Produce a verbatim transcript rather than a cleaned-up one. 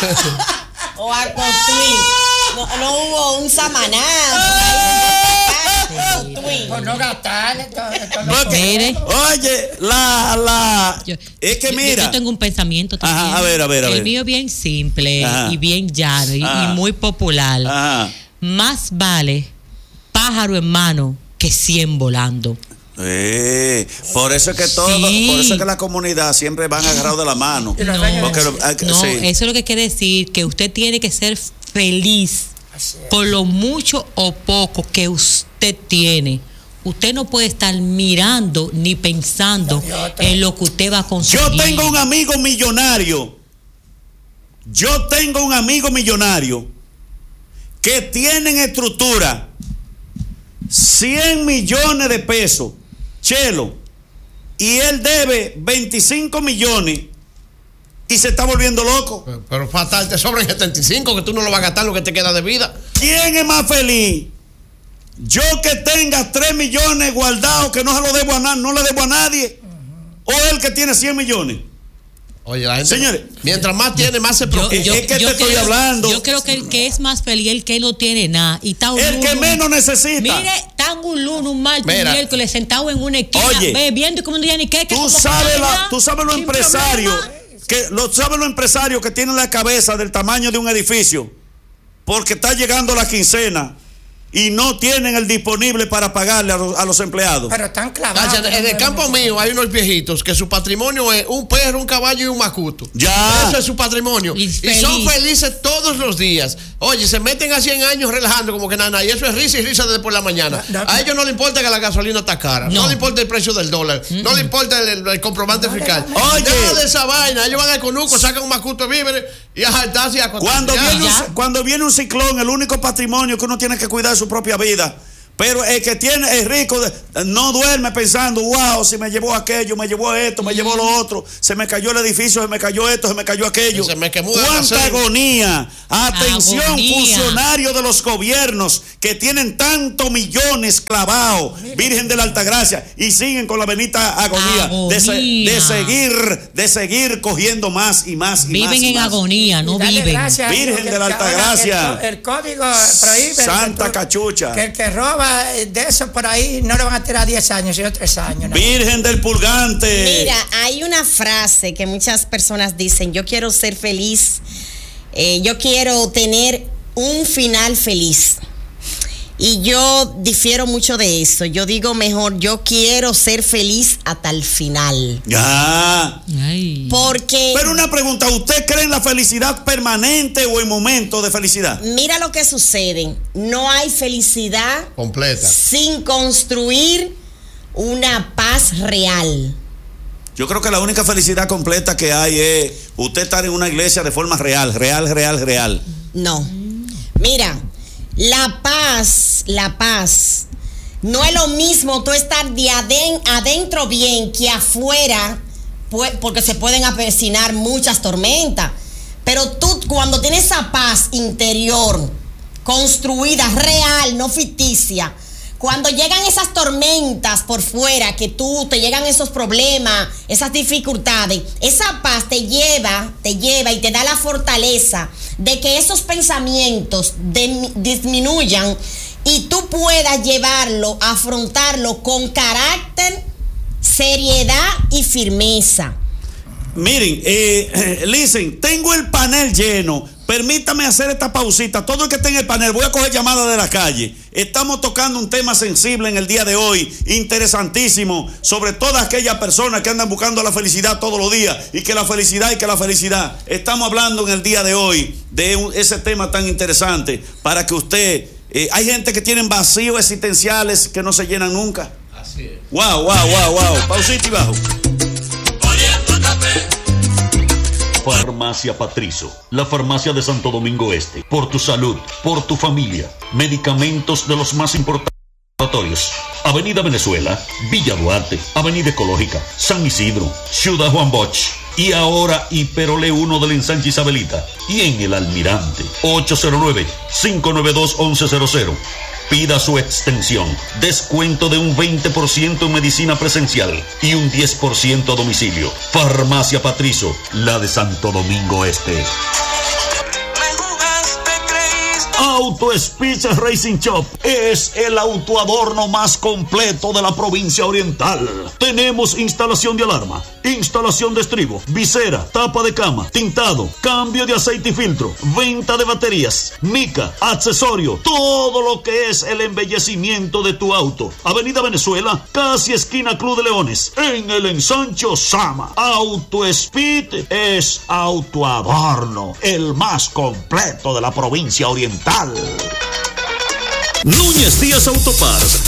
O a construir. No, no hubo un samaná. Por no gastar. Mire. Oye, la, la. Yo, es que yo, mira. Yo tengo un pensamiento también. Ajá, a ver, a ver, a ver. El mío es bien simple. Ajá. Y bien llano y, y muy popular. Ajá. Más vale pájaro en mano que cien volando. Eh, por eso es que todo, sí. por eso es que la comunidad siempre van agarrados de la mano. No, porque, no sí. Eso es lo que quiere decir, que usted tiene que ser feliz por lo mucho o poco que usted tiene. Usted no puede estar mirando ni pensando en lo que usted va a conseguir. Yo tengo un amigo millonario. Yo tengo un amigo millonario que tiene en estructura cien millones de pesos. Chelo, y él debe veinticinco millones y se está volviendo loco. Pero, pero fatal, te sobran setenta y cinco que tú no lo vas a gastar lo que te queda de vida. ¿Quién es más feliz? Yo que tenga tres millones guardados que no se lo debo a nadie, no le debo a nadie, uh-huh. o él que tiene cien millones. Oye, la gente, señores, mientras más tiene, más se preocupa. Yo, es que yo te creo, estoy hablando. Yo creo que el que es más feliz es el que no tiene nada. Y está un el lunes, que menos necesita. Mire, tan un lunes, un martes, un miércoles, sentado en una esquina, oye, bebiendo y como no ni qué. Tú sabes, la, tú sabes los empresarios, que, lo, sabes los empresarios que tienen la cabeza del tamaño de un edificio, porque está llegando la quincena y no tienen el disponible para pagarle a los, a los empleados. Pero están clavados. Vaya, en el campo mío hay unos viejitos que su patrimonio es un perro, un caballo y un macuto. Ya. Eso es su patrimonio. Y, y son felices todos los días. Oye, se meten a cien años relajando como que nada. Y eso es risa y risa desde por la mañana. No, no, a ellos no les importa que la gasolina está cara. No, no les importa el precio del dólar. Mm-hmm. No les importa el, el, el comprobante no, fiscal. Oye. Nada de esa vaina. Ellos van al conuco, sacan un macuto de víveres y a jaltarse y a cuando viene, un, cuando viene un ciclón, el único patrimonio que uno tiene que cuidar es su propia vida. Pero el que tiene, el rico, no duerme pensando, wow, si me llevó aquello, me llevó esto, me llevó lo otro, se me cayó el edificio, se me cayó esto, se me cayó aquello. Se me quemó. ¡Cuánta agonía! Atención, agonía. Funcionarios de los gobiernos que tienen tantos millones clavados, Virgen de la Altagracia, y siguen con la bendita agonía, agonía. De, se, de seguir, de seguir cogiendo más y más y viven más. Viven en más. agonía, no viven. Gracias, Virgen de la Altagracia. El, el código prohíbe. Santa el, Cachucha. Que el que roba de eso por ahí no le van a tirar diez años, sino tres años. ¿no? Virgen del Purgante. Mira, hay una frase que muchas personas dicen: yo quiero ser feliz, eh, yo quiero tener un final feliz. Y yo difiero mucho de eso. Yo digo mejor, yo quiero ser feliz hasta el final. Ya. Ay. Porque. Pero una pregunta, ¿usted cree en la felicidad permanente o en momentos de felicidad? Mira lo que sucede. No hay felicidad completa sin construir una paz real. Yo creo que la única felicidad completa que hay es usted estar en una iglesia de forma real, real, real, real. No. Mira. La paz, la paz, no es lo mismo tú estar de aden, adentro bien que afuera, pues, porque se pueden avecinar muchas tormentas. Pero tú cuando tienes esa paz interior, construida, real, no ficticia, cuando llegan esas tormentas por fuera, que tú te llegan esos problemas, esas dificultades, esa paz te lleva, te lleva y te da la fortaleza de que esos pensamientos de, disminuyan y tú puedas llevarlo, afrontarlo con carácter, seriedad y firmeza. Miren, eh, eh, listen, tengo el panel lleno. Permítame hacer esta pausita. Todo el que esté en el panel, voy a coger llamadas de la calle. Estamos tocando un tema sensible en el día de hoy, interesantísimo, sobre todas aquellas personas que andan buscando la felicidad todos los días, y que la felicidad y que la felicidad. Estamos hablando en el día de hoy de un, ese tema tan interesante para que usted, eh, hay gente que tienen vacíos existenciales que no se llenan nunca. Así es. Wow, wow, wow, wow. Pausita y bajo. Farmacia Patricio, la farmacia de Santo Domingo Este. Por tu salud, por tu familia. Medicamentos de los más importantes. Avenida Venezuela, Villa Duarte, Avenida Ecológica, San Isidro, Ciudad Juan Bosch. Y ahora Hiperole uno del ensanche Isabelita. Y en el Almirante, ocho cero nueve, cinco nueve dos, once cero cero. Pida su extensión. Descuento de un veinte por ciento en medicina presencial y un diez por ciento a domicilio. Farmacia Patricio, la de Santo Domingo Este. Auto Speech Racing Shop es el autoadorno más completo de la provincia oriental. Tenemos instalación de alarma, instalación de estribo, visera, tapa de cama, tintado, cambio de aceite y filtro, venta de baterías, mica, accesorio, todo lo que es el embellecimiento de tu auto. Avenida Venezuela, casi esquina Club de Leones, en el ensancho Sama. Auto Speed es autoadorno, el más completo de la provincia oriental. Núñez Díaz Autopars,